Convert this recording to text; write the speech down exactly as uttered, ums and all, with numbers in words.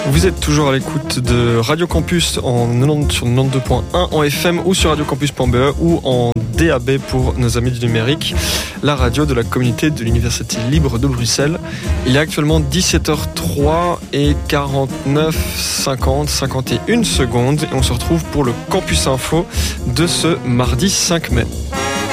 Vous êtes toujours à l'écoute de Radio Campus en quatre-vingt-dix sur quatre-vingt-deux point un en F M ou sur radiocampus point b e ou en D A B pour nos amis du numérique, la radio de la communauté de l'Université libre de Bruxelles. Il est actuellement dix-sept heures trois et quarante-neuf, cinquante, cinquante et une secondes et on se retrouve pour le Campus Info de ce mardi cinq mai.